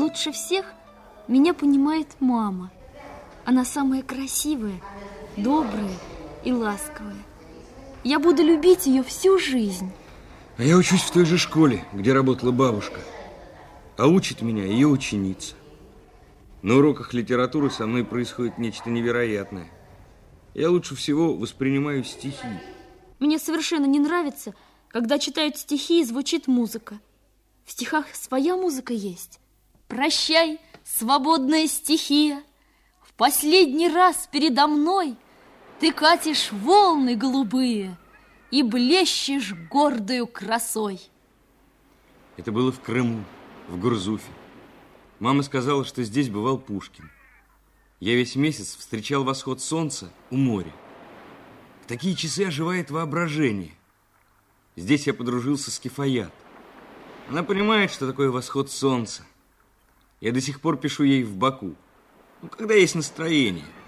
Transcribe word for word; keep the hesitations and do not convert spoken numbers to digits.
лучше всех меня понимает мама. Она самая красивая, добрая и ласковая. Я буду любить ее всю жизнь. А я учусь в той же школе, где работала бабушка. А учит меня ее ученица. На уроках литературы со мной происходит нечто невероятное. Я лучше всего воспринимаю стихи. Мне совершенно не нравится, когда читают стихи и звучит музыка. В стихах своя музыка есть. Прощай, свободная стихия. В последний раз передо мной ты катишь волны голубые и блещешь гордою красой. Это было в Крыму, в Гурзуфе. Мама сказала, что здесь бывал Пушкин. Я весь месяц встречал восход солнца у моря. В такие часы оживает воображение. Здесь я подружился с Кифаят. Она понимает, что такое восход солнца. Я до сих пор пишу ей в Баку, ну, когда есть настроение.